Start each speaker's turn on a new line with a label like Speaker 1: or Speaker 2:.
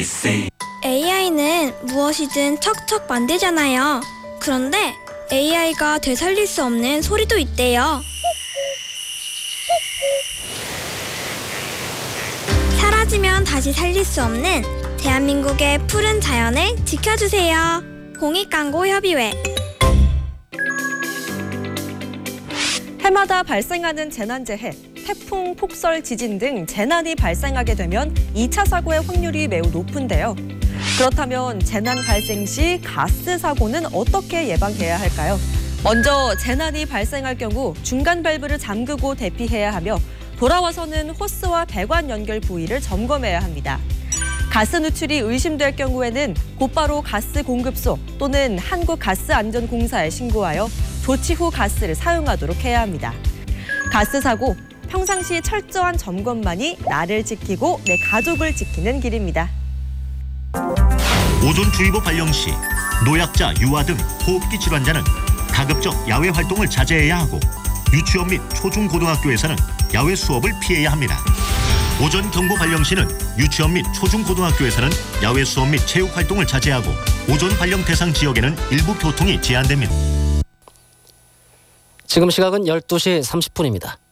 Speaker 1: AI는 무엇이든 척척 만들잖아요. 그런데 AI가 되살릴 수 없는 소리도 있대요. 사라지면 다시 살릴 수 없는 대한민국의 푸른 자연을 지켜주세요. 공익광고협의회.
Speaker 2: 해마다 발생하는 재난재해, 태풍, 폭설, 지진 등 재난이 발생하게 되면 2차 사고의 확률이 매우 높은데요. 그렇다면 재난 발생 시 가스 사고는 어떻게 예방해야 할까요? 먼저 재난이 발생할 경우 중간 밸브를 잠그고 대피해야 하며 돌아와서는 호스와 배관 연결 부위를 점검해야 합니다. 가스 누출이 의심될 경우에는 곧바로 가스 공급소 또는 한국가스안전공사에 신고하여 조치 후 가스를 사용하도록 해야 합니다. 가스 사고, 평상시 철저한 점검만이 나를 지키고 내 가족을 지키는 길입니다.
Speaker 3: 오존주의보 발령 시 노약자, 유아 등 호흡기 질환자는 가급적 야외 활동을 자제해야 하고 유치원 및 초중고등학교에서는 야외 수업을 피해야 합니다. 오존 경보 발령 시는 유치원 및 초중고등학교에서는 야외 수업 및 체육 활동을 자제하고 오존 발령 대상 지역에는 일부 교통이 제한됩니다.
Speaker 4: 지금 시각은 12시 30분입니다.